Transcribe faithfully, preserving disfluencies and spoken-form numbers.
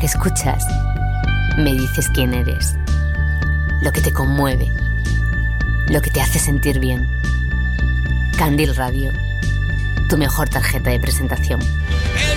escuchas me dices quién eres, lo que te conmueve, lo que te hace sentir bien. Candil Radio, tu mejor tarjeta de presentación.